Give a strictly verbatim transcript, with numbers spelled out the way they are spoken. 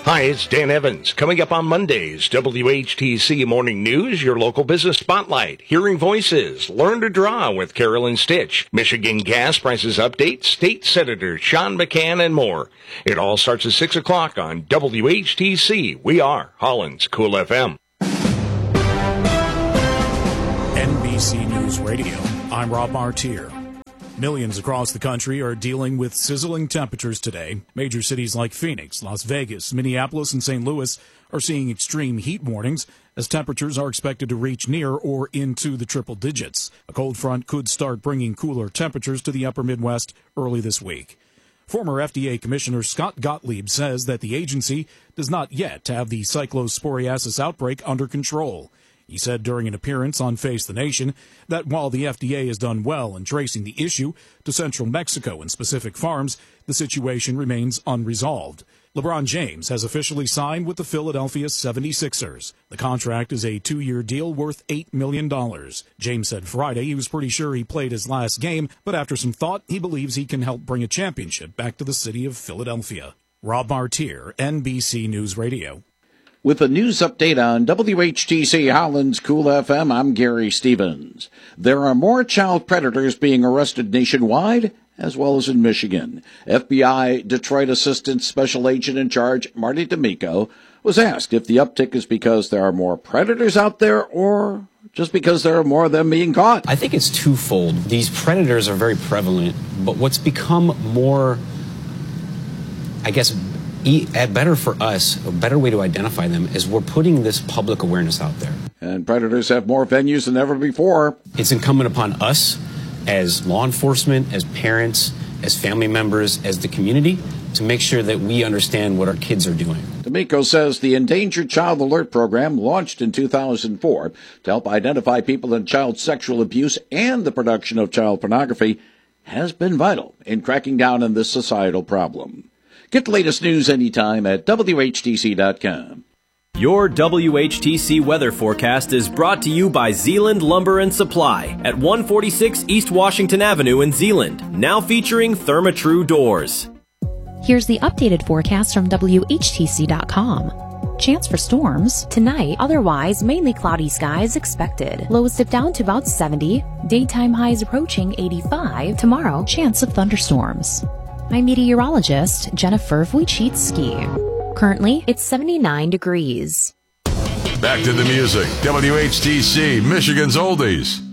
Hi, it's Dan Evans. Coming up on Monday's W H T C Morning News, your local business spotlight, hearing voices, learn to draw with Carolyn Stitch, Michigan gas prices update, State Senator Sean McCann, and more. It all starts at six o'clock on W H T C. We are Holland's Cool F M. N B C News Radio. I'm Rob Martier. Millions across the country are dealing with sizzling temperatures today. Major cities like Phoenix, Las Vegas, Minneapolis, and Saint Louis are seeing extreme heat warnings as temperatures are expected to reach near or into the triple digits. A cold front could start bringing cooler temperatures to the upper Midwest early this week. Former F D A Commissioner Scott Gottlieb says that the agency does not yet have the cyclosporiasis outbreak under control. He said during an appearance on Face the Nation that while the F D A has done well in tracing the issue to central Mexico and specific farms, the situation remains unresolved. LeBron James has officially signed with the Philadelphia seventy-sixers. The contract is a two-year deal worth eight million dollars. James said Friday he was pretty sure he played his last game, but after some thought, he believes he can help bring a championship back to the city of Philadelphia. Rob Martier, N B C News Radio. With a news update on W H T C Holland's Cool F M, I'm Gary Stevens. There are more child predators being arrested nationwide, as well as in Michigan. F B I Detroit Assistant Special Agent in Charge, Marty D'Amico, was asked if the uptick is because there are more predators out there or just because there are more of them being caught. I think it's twofold. These predators are very prevalent, but what's become more, I guess, better for us, a better way to identify them is we're putting this public awareness out there. And predators have more venues than ever before. It's incumbent upon us as law enforcement, as parents, as family members, as the community to make sure that we understand what our kids are doing. D'Amico says the Endangered Child Alert Program, launched in two thousand four to help identify people in child sexual abuse and the production of child pornography, has been vital in cracking down on this societal problem. Get the latest news anytime at W H T C dot com. Your W H T C weather forecast is brought to you by Zeeland Lumber and Supply at one forty-six East Washington Avenue in Zeeland, now featuring Therma-Tru doors. Here's the updated forecast from W H T C dot com. Chance for storms tonight, otherwise mainly cloudy skies expected. Lows dip down to about seventy, daytime highs approaching eighty-five. Tomorrow, chance of thunderstorms. I'm meteorologist Jennifer Wojcicki. Currently, it's seventy-nine degrees. Back to the music. W H T C, Michigan's Oldies.